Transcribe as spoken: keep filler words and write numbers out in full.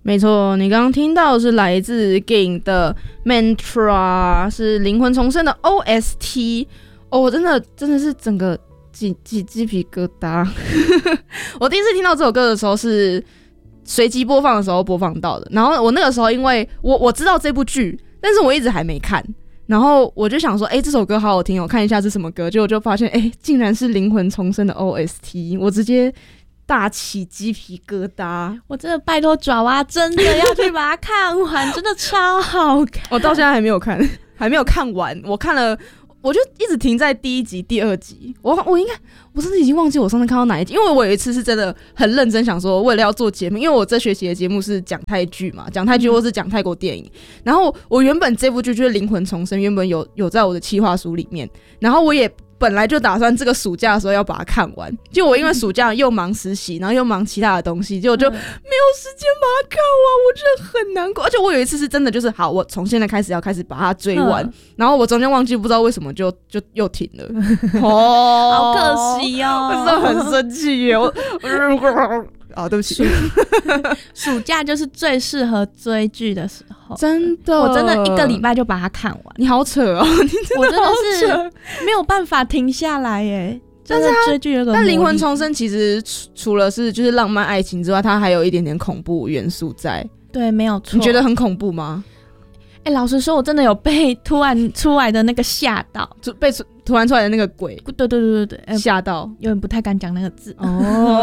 没错，你刚刚听到的是来自 Gin 的 Mantra， 是灵魂重生的 O S T。哦，我真的真的是整个鸡鸡鸡皮疙瘩。我第一次听到这首歌的时候是随机播放的时候播放到的，然后我那个时候因为我我知道这部剧，但是我一直还没看。然后我就想说，哎、欸，这首歌好好听，我看一下是什么歌，结果就发现，哎、欸，竟然是灵魂重生的 O S T， 我直接大起鸡皮疙瘩。 我真的拜托爪哇，真的要去把它看完，真的超好看。 我到现在还没有看，还没有看完，我看了。我就一直停在第一集、第二集，我我应该我甚至已经忘记我上次看到哪一集，因为我有一次是真的很认真想说，为了要做节目，因为我这学期的节目是讲泰剧嘛，讲泰剧或是讲泰国电影，然后我原本这部剧就是《灵魂重生》，原本有有在我的企划书里面，然后我也本来就打算这个暑假的时候要把它看完，就我因为暑假又忙实习，然后又忙其他的东西，就我就没有时间把它看完，我真的很难过。而且我有一次是真的就是好，我从现在开始要开始把它追完，嗯、然后我中间忘记不知道为什么就就又停了， 哦，好可惜哦， 我真的很生气耶！我哦，对不起， 暑假就是最适合追剧的时候， 真的， 我真的一个礼拜就把它看完。 你好扯哦，你真的好扯， 我真的是没有办法停下来耶。但是追剧有个， 但灵魂重生其实除了是就是浪漫爱情之外，它还有一点点恐怖元素在。 对，没有错。 你觉得很恐怖吗？ 哎、欸，老实说，我真的有被突然出来的那个吓到， 被突然出来的那个鬼， 对对对对对，吓、 欸、到， 有点不太敢讲那个字。 哦，